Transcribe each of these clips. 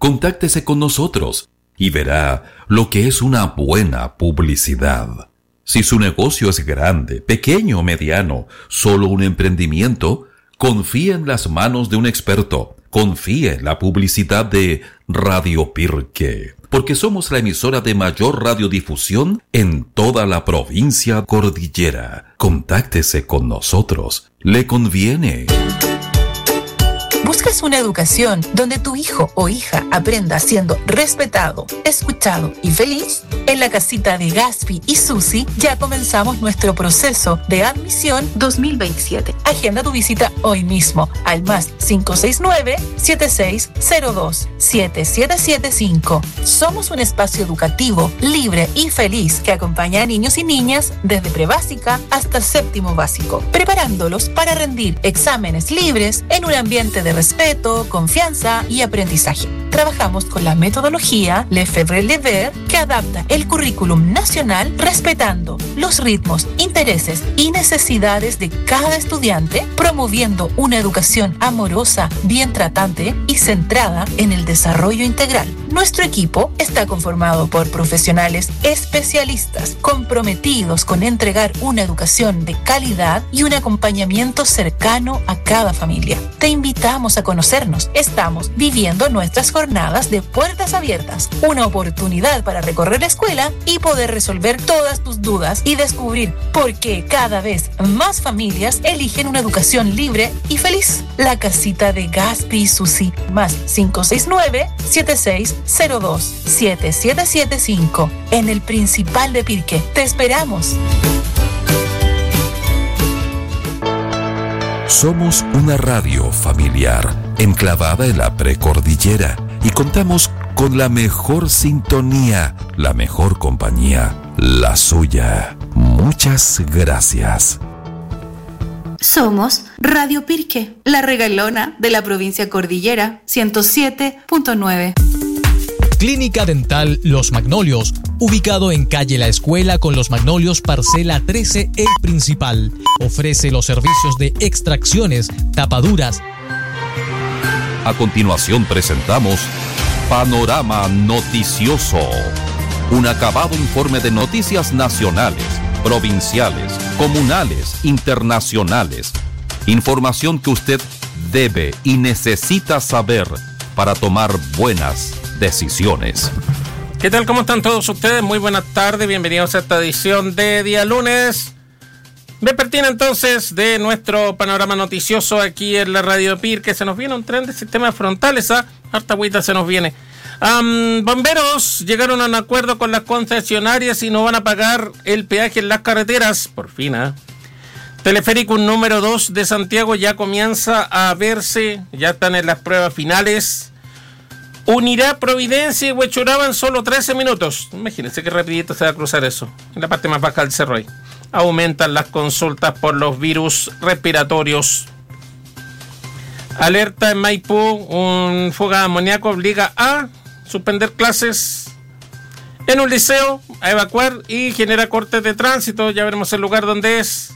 Contáctese con nosotros y verá lo que es una buena publicidad. Si su negocio es grande, pequeño o mediano, solo un emprendimiento, confíe en las manos de un experto. Confíe en la publicidad de Radio Pirque, porque somos la emisora de mayor radiodifusión en toda la provincia cordillera. Contáctese con nosotros. Le conviene. ¿Buscas una educación donde tu hijo o hija aprenda siendo respetado, escuchado y feliz? En la casita de Gaspi y Susi ya comenzamos nuestro proceso de admisión 2027. Agenda tu visita hoy mismo al +569-7602-7775. Somos un espacio educativo, libre y feliz que acompaña a niños y niñas desde prebásica hasta séptimo básico, preparándolos para rendir exámenes libres en un ambiente de respeto, confianza y aprendizaje. Trabajamos con la metodología Lefebvre-Lever que adapta el currículum nacional respetando los ritmos, intereses y necesidades de cada estudiante, promoviendo una educación amorosa, bien tratante y centrada en el desarrollo integral. Nuestro equipo está conformado por profesionales especialistas comprometidos con entregar una educación de calidad y un acompañamiento cercano a cada familia. Te invitamos a conocernos. Estamos viviendo nuestras jornadas de puertas abiertas, una oportunidad para recorrer la escuela y poder resolver todas tus dudas y descubrir por qué cada vez más familias eligen una educación libre y feliz. La casita de Gaspi y Susi, +569-7602-7775, en el Principal de Pirque. Te esperamos. Somos una radio familiar enclavada en la precordillera y contamos con la mejor sintonía, la mejor compañía, la suya. Muchas gracias. Somos Radio Pirque, la regalona de la provincia cordillera, 107.9. Clínica Dental Los Magnolios, ubicado en calle La Escuela con Los Magnolios, parcela 13, El Principal. Ofrece los servicios de extracciones, tapaduras. A continuación presentamos Panorama Noticioso, un acabado informe de noticias nacionales, provinciales, comunales, internacionales. Información que usted debe y necesita saber para tomar buenas decisiones. ¿Qué tal? ¿Cómo están todos ustedes? Muy buenas tardes, bienvenidos a esta edición de día lunes. Vespertina entonces de nuestro panorama noticioso aquí en la Radio Pirque. Se nos viene un tren de sistemas frontales, harta agüita se nos viene. Bomberos llegaron a un acuerdo con las concesionarias y no van a pagar el peaje en las carreteras, por fin. Teleférico número 2 de Santiago ya comienza a verse, ya están en las pruebas finales. Unirá Providencia y Huechuraba en solo 13 minutos. Imagínense qué rapidito se va a cruzar eso. En la parte más baja del cerro ahí. Aumentan las consultas por los virus respiratorios. Alerta en Maipú, un fuga de amoníaco obliga a suspender clases en un liceo, a evacuar y genera cortes de tránsito. Ya veremos el lugar donde es.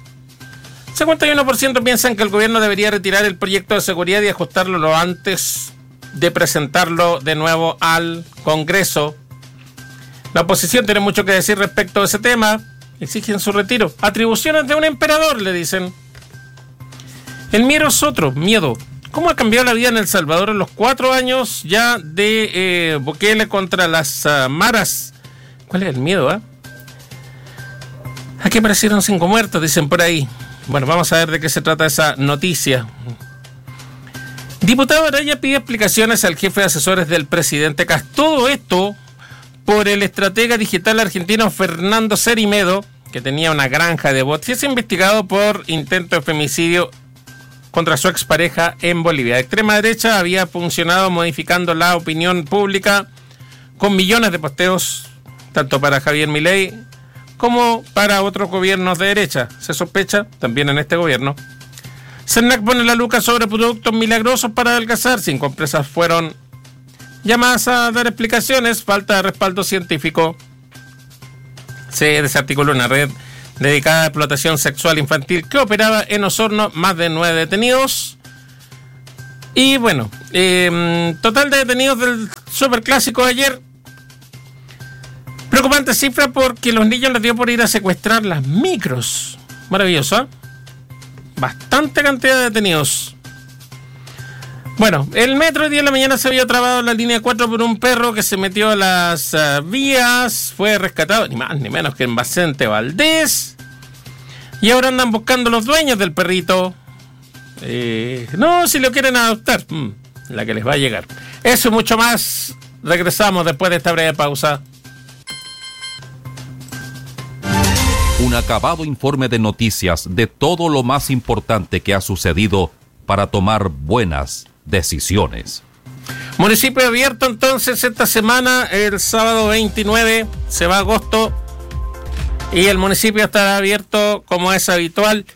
51% piensan que el gobierno debería retirar el proyecto de seguridad y ajustarlo lo antes de presentarlo de nuevo al Congreso. La oposición tiene mucho que decir respecto a ese tema. Exigen su retiro. Atribuciones de un emperador, le dicen. El miedo es otro, miedo. ¿Cómo ha cambiado la vida en El Salvador en los 4 años ya de Bukele contra las maras? ¿Cuál es el miedo, Aquí aparecieron 5 muertos, dicen por ahí. Bueno, vamos a ver de qué se trata esa noticia. Diputado Araya pide explicaciones al jefe de asesores del presidente Kast. Todo esto por el estratega digital argentino Fernando Cerimedo, que tenía una granja de bots y es investigado por intento de femicidio contra su expareja en Bolivia. La extrema derecha había funcionado modificando la opinión pública con millones de posteos, tanto para Javier Milei como para otros gobiernos de derecha. Se sospecha también en este gobierno. CERNAC pone la luca sobre productos milagrosos para adelgazar. 5 empresas fueron llamadas a dar explicaciones. Falta de respaldo científico. Se desarticuló una red dedicada a explotación sexual infantil que operaba en Osorno. Más de 9 detenidos. Y bueno, total de detenidos del superclásico de ayer. Preocupante cifra porque los niños les dio por ir a secuestrar las micros. Maravilloso, ¿eh? Bastante cantidad de detenidos. Bueno, el metro de día en la mañana se había trabado en la línea 4 por un perro que se metió a las vías. Fue rescatado, ni más ni menos que en Vicente Valdés. Y ahora andan buscando los dueños del perrito. No, si lo quieren adoptar. La que les va a llegar. Eso y mucho más. Regresamos después de esta breve pausa. Un acabado informe de noticias de todo lo más importante que ha sucedido para tomar buenas decisiones. Municipio abierto entonces esta semana, el sábado 29, se va agosto y el municipio estará abierto como es habitual.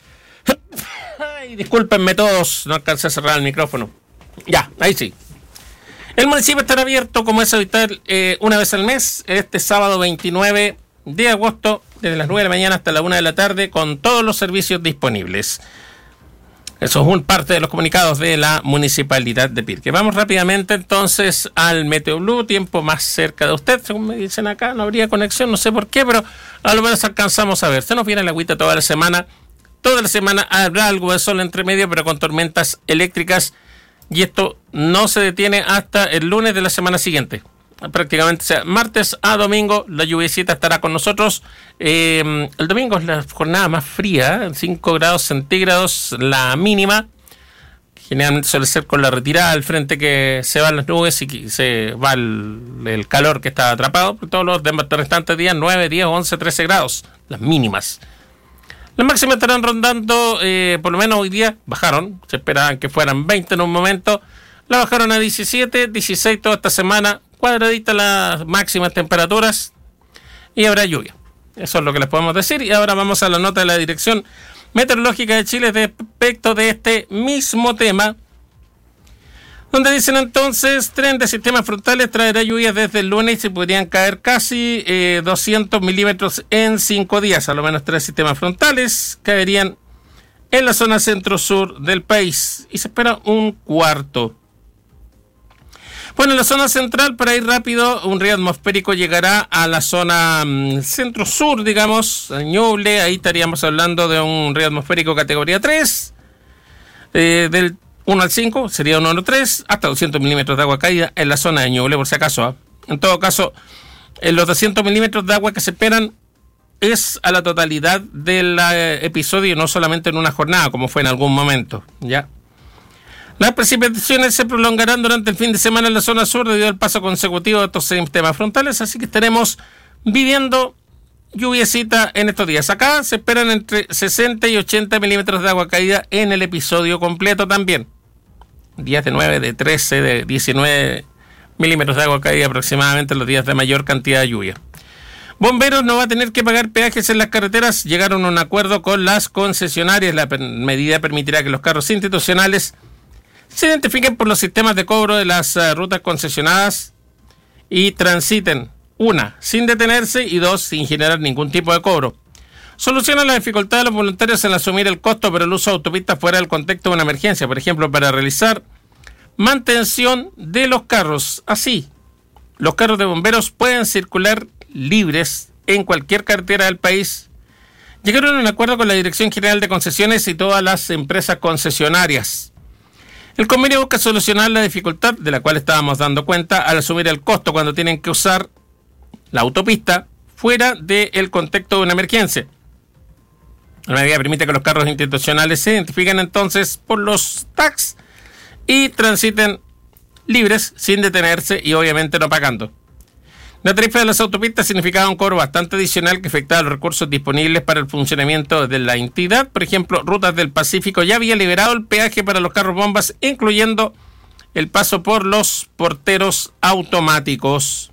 Ay, discúlpenme todos, no alcancé a cerrar el micrófono. Ya, ahí sí. El municipio estará abierto como es habitual una vez al mes, este sábado 29 de agosto, desde las 9 de la mañana hasta la 1 de la tarde, con todos los servicios disponibles. Eso es parte de los comunicados de la Municipalidad de Pirque. Vamos rápidamente entonces al Meteo Blue, tiempo más cerca de usted. Según me dicen acá, no habría conexión, no sé por qué, pero a lo menos alcanzamos a ver. Se nos viene la agüita toda la semana. Toda la semana habrá algo de sol entre medio, pero con tormentas eléctricas. Y esto no se detiene hasta el lunes de la semana siguiente. Prácticamente, o sea, martes a domingo la lluviecita estará con nosotros. El domingo es la jornada más fría, 5 grados centígrados la mínima. Generalmente suele ser con la retirada del frente que se van las nubes y se va el calor que está atrapado. Por todos los restantes días, 9, 10, 11, 13 grados, las mínimas. Las máximas estarán rondando, por lo menos hoy día bajaron. Se esperaban que fueran 20 en un momento. La bajaron a 17, 16 toda esta semana. Cuadradita las máximas temperaturas y habrá lluvia. Eso es lo que les podemos decir. Y ahora vamos a la nota de la Dirección Meteorológica de Chile respecto de este mismo tema, donde dicen entonces: tren de sistemas frontales traerá lluvias desde el lunes y se podrían caer casi 200 milímetros en 5 días. A lo menos 3 sistemas frontales caerían en la zona centro-sur del país y se espera un cuarto. Bueno, en la zona central, para ir rápido, un río atmosférico llegará a la zona centro-sur, digamos, a Ñuble. Ahí estaríamos hablando de un río atmosférico categoría 3, del 1 al 5, sería 1 al 3, hasta 200 milímetros de agua caída en la zona de Ñuble, por si acaso. En todo caso, los 200 milímetros de agua que se esperan es a la totalidad del episodio, no solamente en una jornada, como fue en algún momento, ¿ya? Las precipitaciones se prolongarán durante el fin de semana en la zona sur debido al paso consecutivo de estos sistemas frontales, así que estaremos viviendo lluviecita en estos días. Acá se esperan entre 60 y 80 milímetros de agua caída en el episodio completo también. Días de 9, de 13, de 19 milímetros de agua caída aproximadamente los días de mayor cantidad de lluvia. Bomberos no va a tener que pagar peajes en las carreteras. Llegaron a un acuerdo con las concesionarias. La medida permitirá que los carros institucionales se identifiquen por los sistemas de cobro de las rutas concesionadas y transiten, 1, sin detenerse y 2, sin generar ningún tipo de cobro. Soluciona la dificultad de los voluntarios en asumir el costo por el uso de autopistas fuera del contexto de una emergencia, por ejemplo, para realizar mantención de los carros. Así, los carros de bomberos pueden circular libres en cualquier carretera del país. Llegaron a un acuerdo con la Dirección General de Concesiones y todas las empresas concesionarias. El convenio busca solucionar la dificultad de la cual estábamos dando cuenta al asumir el costo cuando tienen que usar la autopista fuera del contexto de una emergencia. La medida permite que los carros institucionales se identifiquen entonces por los tags y transiten libres sin detenerse y obviamente no pagando. La tarifa de las autopistas significaba un cobro bastante adicional que afectaba los recursos disponibles para el funcionamiento de la entidad. Por ejemplo, Rutas del Pacífico ya había liberado el peaje para los carros bombas, incluyendo el paso por los porteros automáticos.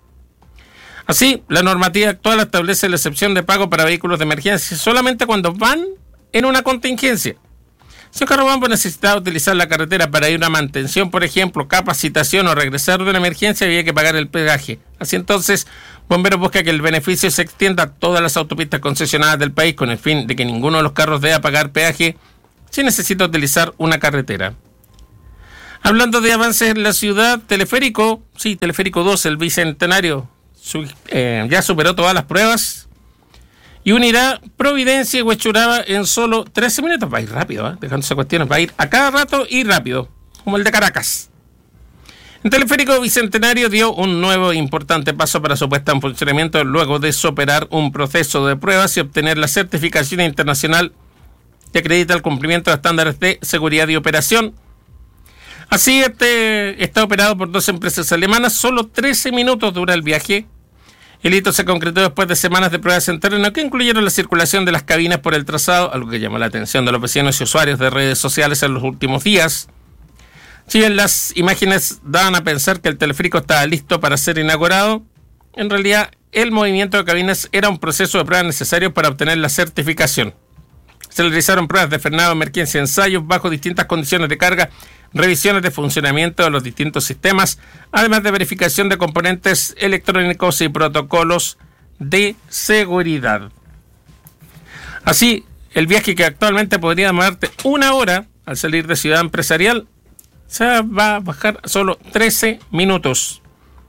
Así, la normativa actual establece la excepción de pago para vehículos de emergencia solamente cuando van en una contingencia. Si un carro bomba necesitaba utilizar la carretera para ir a una mantención, por ejemplo, capacitación o regresar de una emergencia, había que pagar el peaje. Así entonces, Bomberos busca que el beneficio se extienda a todas las autopistas concesionadas del país con el fin de que ninguno de los carros deba pagar peaje si necesita utilizar una carretera. Hablando de avances en la ciudad, Teleférico 2, el Bicentenario, ya superó todas las pruebas y unirá Providencia y Huechuraba en solo 13 minutos. Va a ir rápido, dejándose cuestiones, va a ir a cada rato y rápido, como el de Caracas. El Teleférico Bicentenario dio un nuevo importante paso para su puesta en funcionamiento luego de superar un proceso de pruebas y obtener la certificación internacional que acredita el cumplimiento de estándares de seguridad y operación. Así, está operado por 2 empresas alemanas. Solo 13 minutos dura el viaje. El hito se concretó después de semanas de pruebas en terreno que incluyeron la circulación de las cabinas por el trazado, algo que llamó la atención de los vecinos y usuarios de redes sociales en los últimos días. Si bien las imágenes daban a pensar que el teleférico estaba listo para ser inaugurado, en realidad el movimiento de cabinas era un proceso de pruebas necesario para obtener la certificación. Se realizaron pruebas de frenado de emergencia, ensayos bajo distintas condiciones de carga, revisiones de funcionamiento de los distintos sistemas, además de verificación de componentes electrónicos y protocolos de seguridad. Así, el viaje que actualmente podría demorarte 1 hora al salir de Ciudad Empresarial se va a bajar a solo 13 minutos.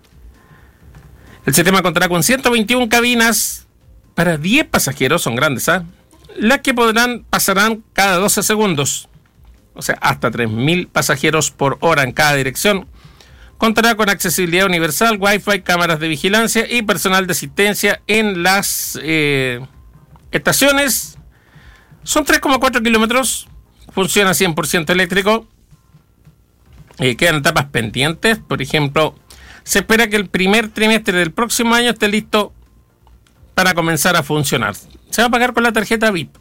El sistema contará con 121 cabinas para 10 pasajeros, son grandes, las que pasarán cada 12 segundos, o sea, hasta 3.000 pasajeros por hora en cada dirección. Contará con accesibilidad universal, Wi-Fi, cámaras de vigilancia y personal de asistencia en las estaciones. Son 3,4 kilómetros, funciona 100% eléctrico. Quedan etapas pendientes. Por ejemplo, se espera que el primer trimestre del próximo año esté listo para comenzar a funcionar. Se va a pagar con la tarjeta VIP.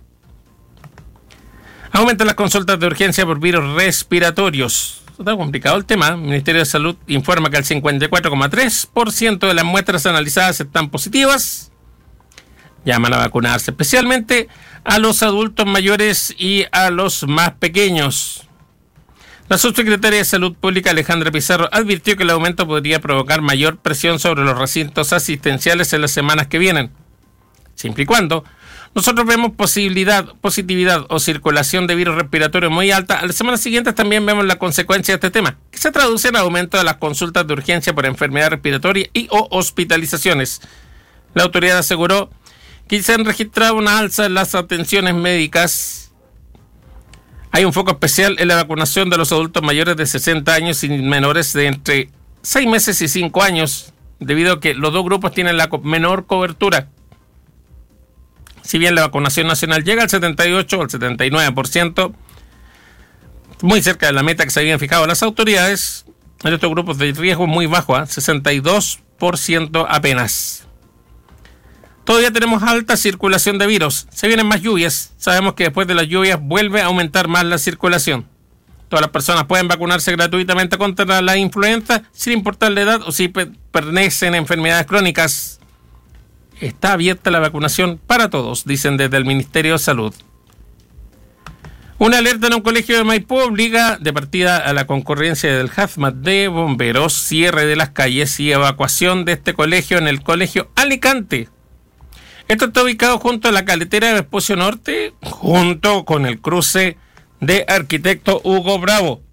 Aumentan las consultas de urgencia por virus respiratorios. Está complicado el tema. El Ministerio de Salud informa que el 54,3% de las muestras analizadas están positivas. Llaman a vacunarse, especialmente a los adultos mayores y a los más pequeños. La subsecretaria de Salud Pública, Alejandra Pizarro, advirtió que el aumento podría provocar mayor presión sobre los recintos asistenciales en las semanas que vienen. Siempre y cuando nosotros vemos positividad o circulación de virus respiratorio muy alta, a las semanas siguientes también vemos la consecuencia de este tema, que se traduce en aumento de las consultas de urgencia por enfermedad respiratoria y o hospitalizaciones. La autoridad aseguró que se han registrado una alza en las atenciones médicas. Hay un foco especial en la vacunación de los adultos mayores de 60 años y menores de entre 6 meses y 5 años, debido a que los dos grupos tienen la menor cobertura. Si bien la vacunación nacional llega al 78 o al 79%, muy cerca de la meta que se habían fijado las autoridades, en estos grupos de riesgo muy bajo, 62% apenas. Todavía tenemos alta circulación de virus. Se vienen más lluvias. Sabemos que después de las lluvias vuelve a aumentar más la circulación. Todas las personas pueden vacunarse gratuitamente contra la influenza, sin importar la edad o si padecen enfermedades crónicas. Está abierta la vacunación para todos, dicen desde el Ministerio de Salud. Una alerta en un colegio de Maipú obliga de partida a la concurrencia del hazmat de bomberos, cierre de las calles y evacuación de este colegio en el colegio Alicante. Esto está ubicado junto a la carretera de Vespucio Norte, junto con el cruce de Arquitecto Hugo Bravo.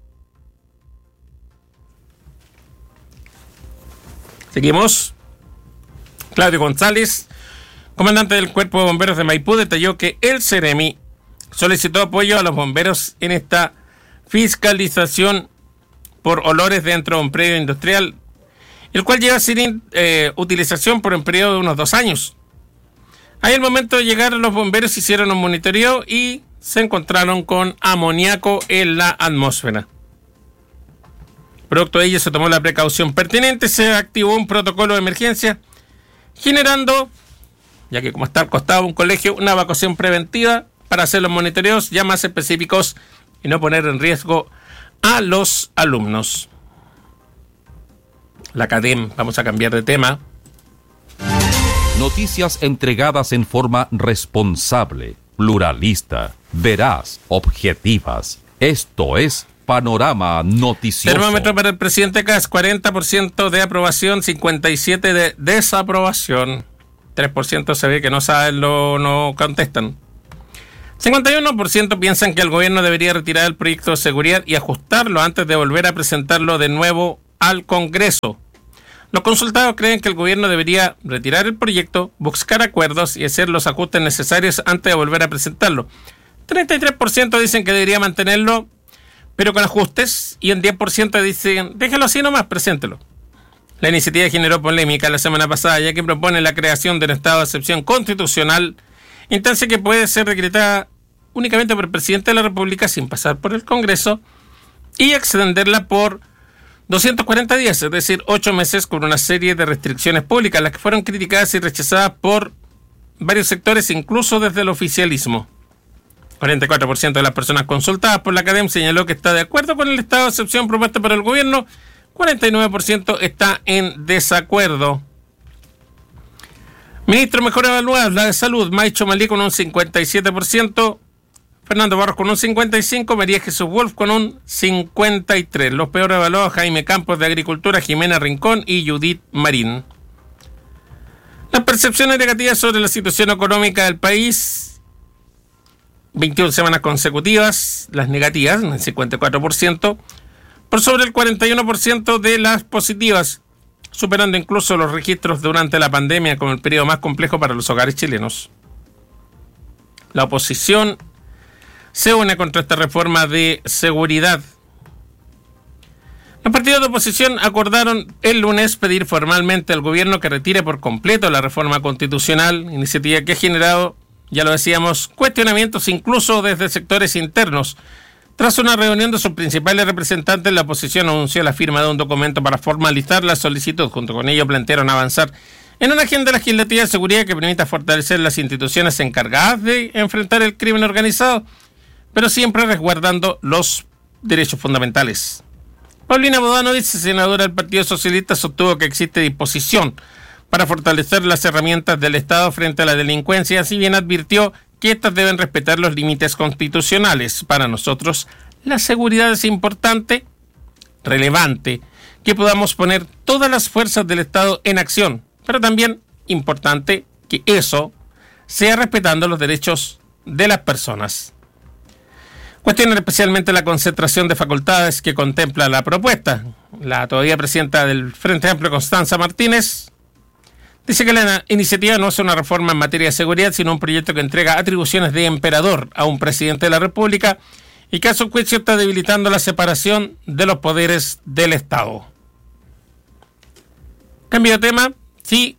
Seguimos. Claudio González, comandante del Cuerpo de Bomberos de Maipú, detalló que el Ceremi solicitó apoyo a los bomberos en esta fiscalización por olores dentro de un predio industrial, el cual lleva sin utilización por un periodo de unos 2 años. Ahí al momento de llegar los bomberos hicieron un monitoreo y se encontraron con amoníaco en la atmósfera. Producto de ello se tomó la precaución pertinente, se activó un protocolo de emergencia, generando, ya que como está al costado de un colegio, una evacuación preventiva para hacer los monitoreos ya más específicos y no poner en riesgo a los alumnos. La CADEM, vamos a cambiar de tema. Noticias entregadas en forma responsable, pluralista, veraz, objetivas. Esto es Panorama Noticioso. Termómetro para el presidente Kast, 40% de aprobación, 57% de desaprobación. 3% se ve que no saben, no contestan. 51% piensan que el gobierno debería retirar el proyecto de seguridad y ajustarlo antes de volver a presentarlo de nuevo al Congreso. Los consultados creen que el gobierno debería retirar el proyecto, buscar acuerdos y hacer los ajustes necesarios antes de volver a presentarlo. 33% dicen que debería mantenerlo, pero con ajustes, y el 10% dicen, déjalo así nomás, preséntelo. La iniciativa generó polémica la semana pasada, ya que propone la creación de un estado de excepción constitucional, instancia que puede ser decretada únicamente por el presidente de la República sin pasar por el Congreso, y extenderla por 240 días, es decir, 8 meses, con una serie de restricciones públicas, las que fueron criticadas y rechazadas por varios sectores, incluso desde el oficialismo. 44% de las personas consultadas por la academia señaló que está de acuerdo con el estado de excepción propuesto por el gobierno, 49% está en desacuerdo. Ministro mejor evaluado, la de salud, Maicho Malí con un 57%, Fernando Barros con un 55%, María Jesús Wolf con un 53%. Los peores evaluados, Jaime Campos de Agricultura, Jimena Rincón y Judith Marín. Las percepciones negativas sobre la situación económica del país, 21 semanas consecutivas, las negativas, en el 54%, por sobre el 41% de las positivas, superando incluso los registros durante la pandemia como el periodo más complejo para los hogares chilenos. La oposición se une contra esta reforma de seguridad. Los partidos de oposición acordaron el lunes pedir formalmente al gobierno que retire por completo la reforma constitucional, iniciativa que ha generado, ya lo decíamos, cuestionamientos incluso desde sectores internos. Tras una reunión de sus principales representantes, la oposición anunció la firma de un documento para formalizar la solicitud. Junto con ello plantearon avanzar en una agenda legislativa de seguridad que permita fortalecer las instituciones encargadas de enfrentar el crimen organizado, pero siempre resguardando los derechos fundamentales. Paulina Bodanovich, senadora del Partido Socialista, sostuvo que existe disposición para fortalecer las herramientas del Estado frente a la delincuencia, si bien advirtió que éstas deben respetar los límites constitucionales. Para nosotros, la seguridad es importante, relevante, que podamos poner todas las fuerzas del Estado en acción, pero también importante que eso sea respetando los derechos de las personas. Cuestionan especialmente la concentración de facultades que contempla la propuesta. La todavía presidenta del Frente Amplio, Constanza Martínez, dice que la iniciativa no es una reforma en materia de seguridad, sino un proyecto que entrega atribuciones de emperador a un presidente de la República y que a su juicio está debilitando la separación de los poderes del Estado. Cambio de tema, sí.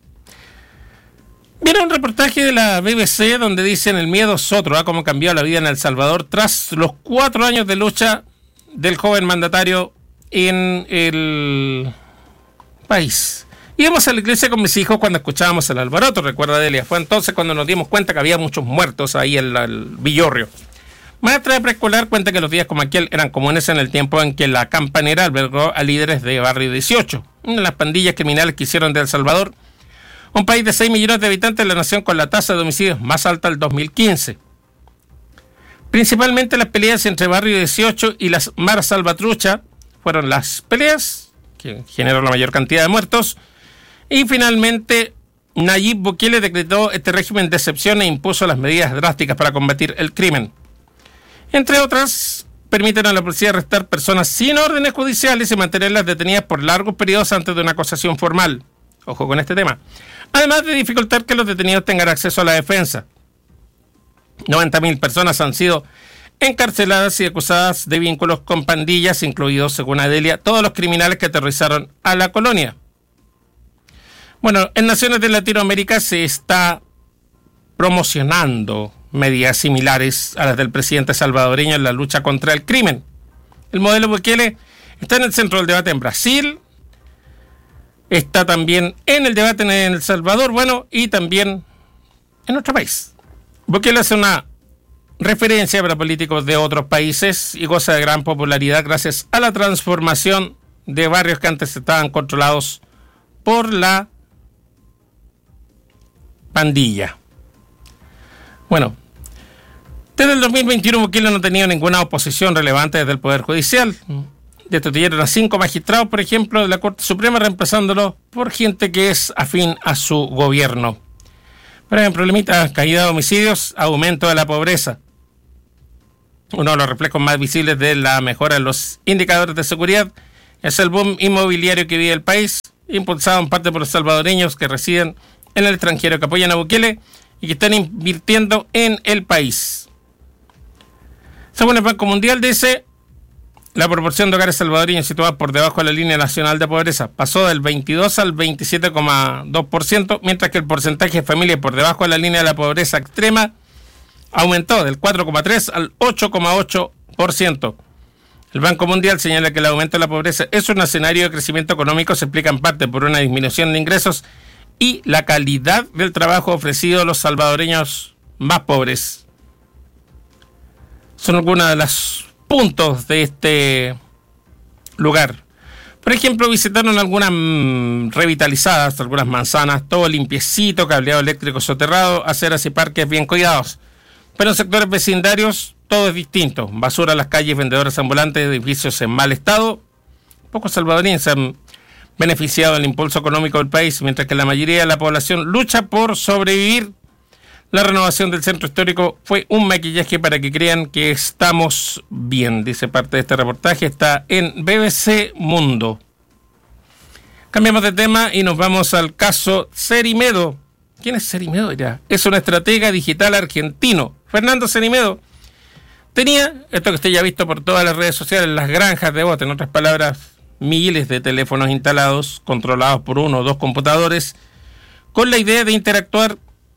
Viene un reportaje de la BBC donde dicen el miedo es otro, cómo cambió la vida en El Salvador tras los 4 años de lucha del joven mandatario en el país. Íbamos a la iglesia con mis hijos cuando escuchábamos el alboroto, recuerda Delia. Fue entonces cuando nos dimos cuenta que había muchos muertos ahí en el Villorrio. Maestra de preescolar cuenta que los días como aquel eran comunes en el tiempo en que la Campanera albergó a líderes de Barrio 18, una de las pandillas criminales que hicieron de El Salvador un país de 6 millones de habitantes, la nación con la tasa de homicidios más alta del 2015. Principalmente las peleas entre Barrio 18 y las Mara Salvatrucha fueron las peleas que generaron la mayor cantidad de muertos. Y finalmente, Nayib Bukele decretó este régimen de excepción e impuso las medidas drásticas para combatir el crimen. Entre otras, permiten a la policía arrestar personas sin órdenes judiciales y mantenerlas detenidas por largos periodos antes de una acusación formal. Ojo con este tema. Además de dificultar que los detenidos tengan acceso a la defensa. 90.000 personas han sido encarceladas y acusadas de vínculos con pandillas, incluidos, según Adelia, todos los criminales que aterrorizaron a la colonia. Bueno, en naciones de Latinoamérica se está promocionando medidas similares a las del presidente salvadoreño en la lucha contra el crimen. El modelo Bukele está en el centro del debate en Brasil, está también en el debate en El Salvador, bueno, y también en nuestro país. Bukele hace una referencia para políticos de otros países y goza de gran popularidad gracias a la transformación de barrios que antes estaban controlados por la pandilla. Bueno, desde el 2021 Bukele no ha tenido ninguna oposición relevante desde el Poder Judicial. Destituyeron a 5 magistrados, por ejemplo, de la Corte Suprema, reemplazándolos por gente que es afín a su gobierno. Por ejemplo, limita caída de homicidios, aumento de la pobreza. Uno de los reflejos más visibles de la mejora en los indicadores de seguridad es el boom inmobiliario que vive el país, impulsado en parte por los salvadoreños que residen en el extranjero, que apoyan a Bukele y que están invirtiendo en el país. Según el Banco Mundial, dice, la proporción de hogares salvadoreños situados por debajo de la línea nacional de pobreza pasó del 22 al 27,2%, mientras que el porcentaje de familias por debajo de la línea de la pobreza extrema aumentó del 4,3 al 8,8%. El Banco Mundial señala que el aumento de la pobreza es un escenario de crecimiento económico, se explica en parte por una disminución de ingresos y la calidad del trabajo ofrecido a los salvadoreños más pobres. Son algunos de los puntos de este lugar. Por ejemplo, visitaron algunas revitalizadas, algunas manzanas, todo limpiecito, cableado eléctrico soterrado, aceras y parques bien cuidados. Pero en sectores vecindarios todo es distinto. Basura en las calles, vendedores ambulantes, edificios en mal estado. Pocos salvadoreños han beneficiado del impulso económico del país, mientras que la mayoría de la población lucha por sobrevivir. La renovación del centro histórico fue un maquillaje para que crean que estamos bien, dice parte de este reportaje. Está en BBC Mundo. Cambiamos de tema y nos vamos al caso Cerimedo. ¿Quién es Cerimedo? Es un estratega digital argentino. Fernando Cerimedo tenía, esto que usted ya ha visto por todas las redes sociales, las granjas de bots, en otras palabras, miles de teléfonos instalados, controlados por uno o dos computadores, con la idea de interactuar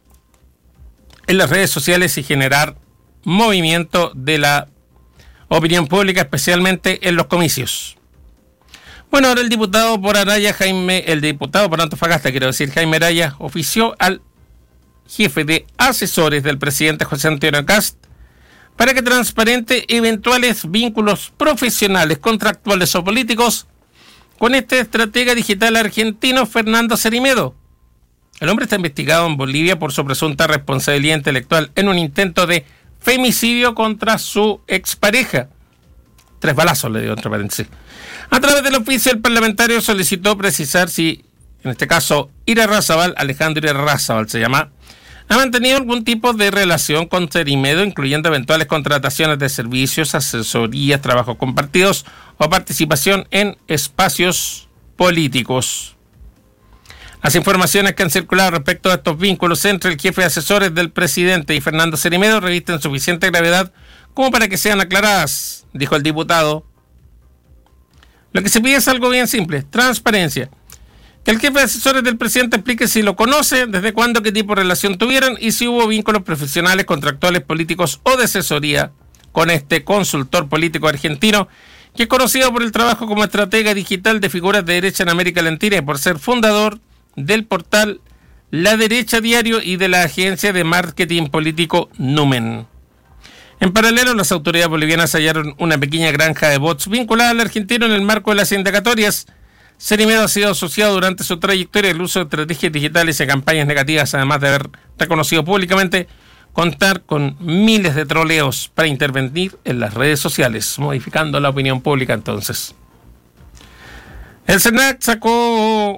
en las redes sociales y generar movimiento de la opinión pública, especialmente en los comicios. Bueno, ahora el diputado por Antofagasta, Jaime Araya, ofició al jefe de asesores del presidente José Antonio Kast para que transparente eventuales vínculos profesionales, contractuales o políticos con este estratega digital argentino Fernando Cerimedo. El hombre está investigado en Bolivia por su presunta responsabilidad intelectual en un intento de femicidio contra su expareja. 3 balazos le dio, entre paréntesis. A través del oficio, el parlamentario solicitó precisar si, en este caso, Alejandro Irarrázaval se llama, ha mantenido algún tipo de relación con Cerimedo, incluyendo eventuales contrataciones de servicios, asesorías, trabajos compartidos o participación en espacios políticos. Las informaciones que han circulado respecto a estos vínculos entre el jefe de asesores del presidente y Fernando Cerimedo revisten suficiente gravedad como para que sean aclaradas, dijo el diputado. Lo que se pide es algo bien simple, transparencia. Que el jefe de asesores del presidente explique si lo conoce, desde cuándo, qué tipo de relación tuvieron y si hubo vínculos profesionales, contractuales, políticos o de asesoría con este consultor político argentino, que es conocido por el trabajo como estratega digital de figuras de derecha en América Latina y por ser fundador del portal La Derecha Diario y de la agencia de marketing político Numen. En paralelo, las autoridades bolivianas hallaron una pequeña granja de bots vinculada al argentino en el marco de las indagatorias. Cerimedo ha sido asociado durante su trayectoria al uso de estrategias digitales y campañas negativas, además de haber reconocido públicamente contar con miles de troleos para intervenir en las redes sociales, modificando la opinión pública entonces. El SENAC sacó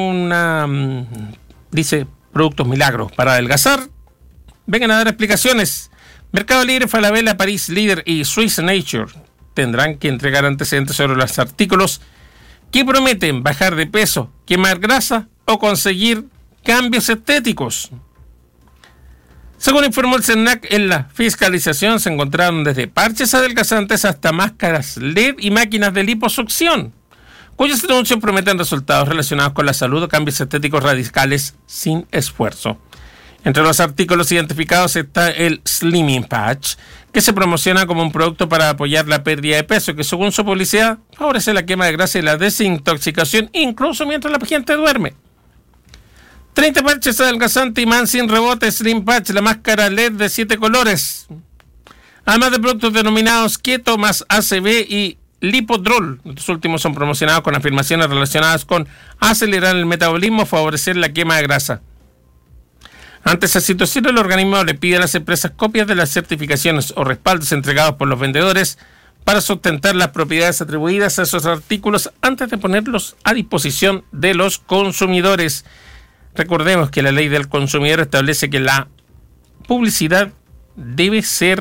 dice, productos milagros para adelgazar. Vengan a dar explicaciones. Mercado Libre, Falabella, París Líder y Swiss Nature tendrán que entregar antecedentes sobre los artículos que prometen bajar de peso, quemar grasa o conseguir cambios estéticos. Según informó el SENAC, en la fiscalización se encontraron desde parches adelgazantes hasta máscaras LED y máquinas de liposucción, cuyos anuncios prometen resultados relacionados con la salud o cambios estéticos radicales sin esfuerzo. Entre los artículos identificados está el Slimming Patch, que se promociona como un producto para apoyar la pérdida de peso, que según su publicidad favorece la quema de grasa y la desintoxicación, incluso mientras la gente duerme. 30 parches adelgazante imán sin rebote Slim Patch, la máscara LED de 7 colores. Además de productos denominados Keto más ACB y Lipodrol. Estos últimos son promocionados con afirmaciones relacionadas con acelerar el metabolismo, favorecer la quema de grasa. Ante esa situación, el organismo le pide a las empresas copias de las certificaciones o respaldos entregados por los vendedores para sustentar las propiedades atribuidas a esos artículos antes de ponerlos a disposición de los consumidores. Recordemos que la ley del consumidor establece que la publicidad debe ser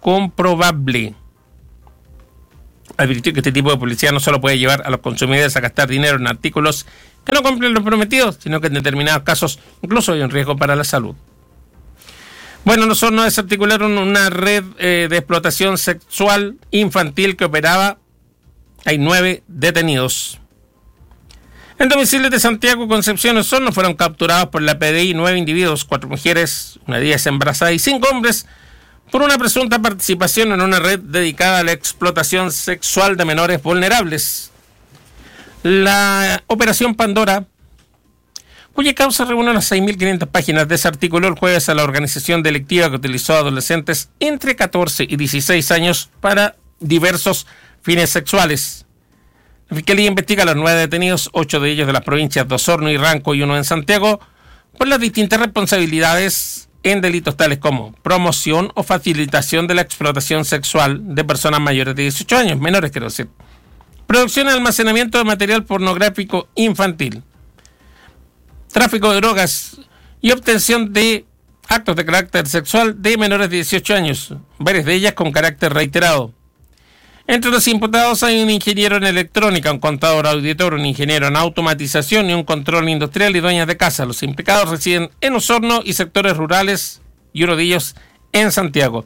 comprobable. Advirtió que este tipo de publicidad no solo puede llevar a los consumidores a gastar dinero en artículos que no cumplen lo prometido, sino que en determinados casos incluso hay un riesgo para la salud. Bueno, los hornos desarticularon una red de explotación sexual infantil que operaba. Hay 9 detenidos. En domicilio de Santiago, Concepción, Osorno fueron capturados por la PDI 9 individuos, 4 mujeres, una de ellas embarazada y 5 hombres, por una presunta participación en una red dedicada a la explotación sexual de menores vulnerables. La Operación Pandora, cuya causa reúne unas 6.500 páginas, desarticuló el jueves a la organización delictiva que utilizó a adolescentes entre 14 y 16 años para diversos fines sexuales. La Fiscalía investiga a los 9 detenidos, 8 de ellos de las provincias de Osorno y Ranco y 1 en Santiago, por las distintas responsabilidades en delitos tales como promoción o facilitación de la explotación sexual de personas mayores de 18 años, menores quiero decir, producción y almacenamiento de material pornográfico infantil, tráfico de drogas y obtención de actos de carácter sexual de menores de 18 años, varias de ellas con carácter reiterado. Entre los imputados hay un ingeniero en electrónica, un contador auditor, un ingeniero en automatización y un control industrial y dueñas de casa. Los implicados residen en Osorno y sectores rurales, y uno de ellos en Santiago.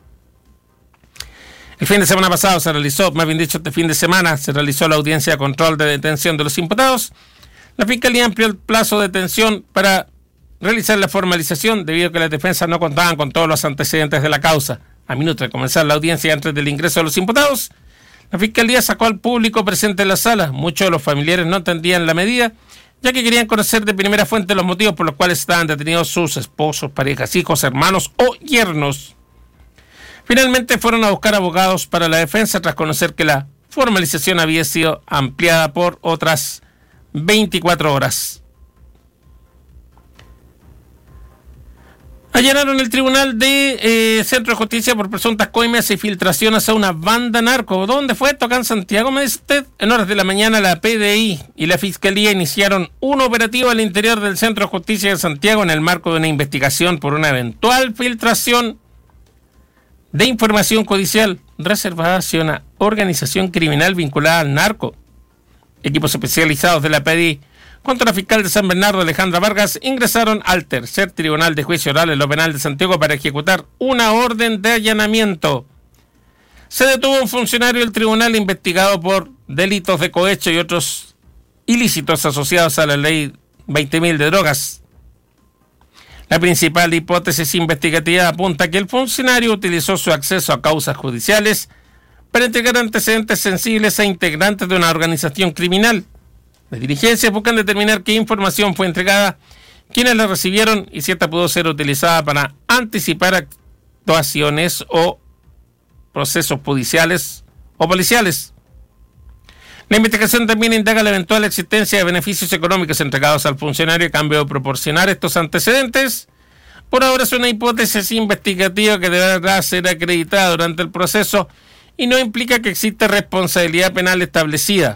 El fin de semana pasado se realizó la audiencia de control de detención de los imputados. La Fiscalía amplió el plazo de detención para realizar la formalización debido a que las defensas no contaban con todos los antecedentes de la causa. A minutos de comenzar la audiencia antes del ingreso de los imputados, la Fiscalía sacó al público presente en la sala. Muchos de los familiares no entendían la medida, ya que querían conocer de primera fuente los motivos por los cuales estaban detenidos sus esposos, parejas, hijos, hermanos o yernos. Finalmente fueron a buscar abogados para la defensa tras conocer que la formalización había sido ampliada por otras 24 horas. Allanaron el Tribunal de Centro de Justicia por presuntas coimas y filtraciones a una banda narco. ¿Dónde fue esto? Acá en Santiago, me dice usted. En horas de la mañana la PDI y la Fiscalía iniciaron un operativo al interior del Centro de Justicia de Santiago en el marco de una investigación por una eventual filtración de información judicial reservada hacia una organización criminal vinculada al narco. Equipos especializados de la PDI contra la fiscal de San Bernardo, Alejandra Vargas, ingresaron al tercer tribunal de juicio oral en lo penal de Santiago para ejecutar una orden de allanamiento. Se detuvo un funcionario del tribunal investigado por delitos de cohecho y otros ilícitos asociados a la ley 20.000 de drogas. La principal hipótesis investigativa apunta que el funcionario utilizó su acceso a causas judiciales para entregar antecedentes sensibles a integrantes de una organización criminal. Las diligencias buscan determinar qué información fue entregada, quiénes la recibieron y si esta pudo ser utilizada para anticipar actuaciones o procesos judiciales o policiales. La investigación también indaga la eventual existencia de beneficios económicos entregados al funcionario a cambio de proporcionar estos antecedentes. Por ahora es una hipótesis investigativa que deberá ser acreditada durante el proceso y no implica que exista responsabilidad penal establecida.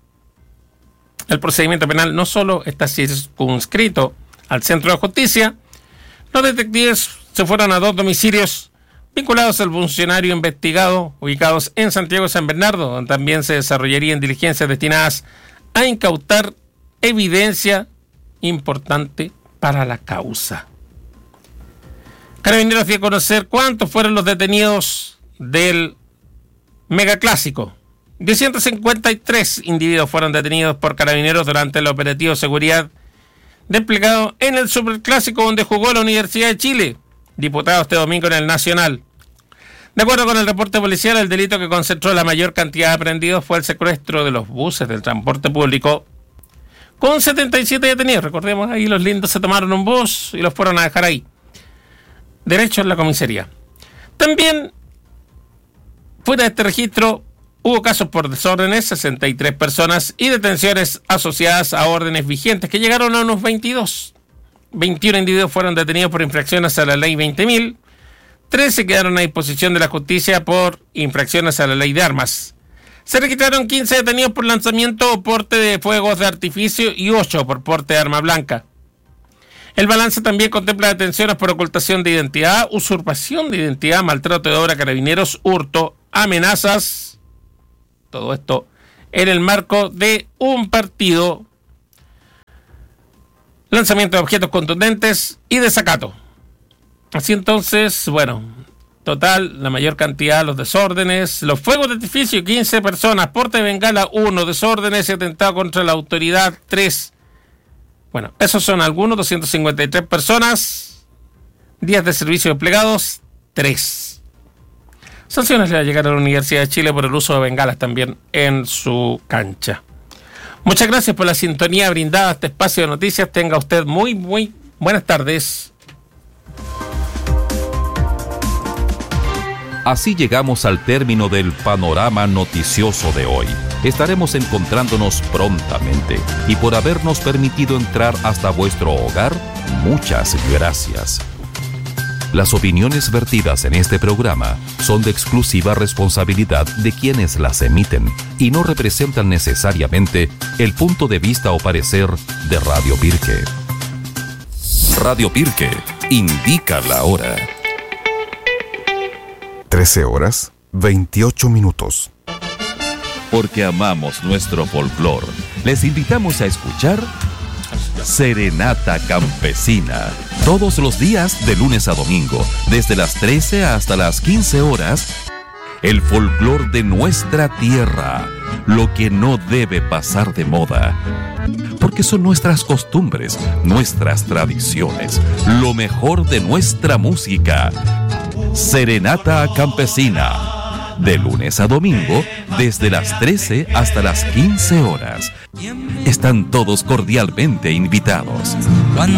El procedimiento penal no solo está circunscrito al Centro de Justicia. Los detectives se fueron a 2 domicilios vinculados al funcionario investigado, ubicados en Santiago y San Bernardo, donde también se desarrollarían diligencias destinadas a incautar evidencia importante para la causa. Carabineros dio a conocer cuántos fueron los detenidos del megaclásico. 253 individuos fueron detenidos por Carabineros durante el operativo de seguridad desplegado en el Superclásico donde jugó la Universidad de Chile, diputado este domingo en el Nacional. De acuerdo con el reporte policial, el delito que concentró la mayor cantidad de aprehendidos fue el secuestro de los buses del transporte público, con 77 detenidos. Recordemos, ahí los lindos se tomaron un bus y los fueron a dejar ahí, derecho en la comisaría. También, fuera de este registro, hubo casos por desórdenes, 63 personas, y detenciones asociadas a órdenes vigentes, que llegaron a unos 22. 21 individuos fueron detenidos por infracciones a la ley 20.000, 13 quedaron a disposición de la justicia por infracciones a la ley de armas. Se registraron 15 detenidos por lanzamiento o porte de fuegos de artificio y 8 por porte de arma blanca. El balance también contempla detenciones por ocultación de identidad, usurpación de identidad, maltrato de obra, carabineros, hurto, amenazas. Todo esto en el marco de un partido, lanzamiento de objetos contundentes y desacato. Así entonces, bueno, total, la mayor cantidad, los desórdenes, los fuegos de artificio, 15 personas, porte de bengala, 1, desórdenes y atentado contra la autoridad, 3. Bueno, esos son algunos, 253 personas, días de servicio desplegados, 3. Sanciones le va a llegar a la Universidad de Chile por el uso de bengalas también en su cancha. Muchas gracias por la sintonía brindada a este espacio de noticias. Tenga usted muy buenas tardes. Así llegamos al término del panorama noticioso de hoy. Estaremos encontrándonos prontamente y por habernos permitido entrar hasta vuestro hogar, muchas gracias. Las opiniones vertidas en este programa son de exclusiva responsabilidad de quienes las emiten y no representan necesariamente el punto de vista o parecer de Radio Pirque. Radio Pirque indica la hora. 13:28. Porque amamos nuestro folclor, les invitamos a escuchar Serenata Campesina. Todos los días, de lunes a domingo, desde las 13 hasta las 15 horas, el folclor de nuestra tierra, lo que no debe pasar de moda. Porque son nuestras costumbres, nuestras tradiciones, lo mejor de nuestra música. Serenata Campesina, de lunes a domingo, desde las 13 hasta las 15 horas. Están todos cordialmente invitados.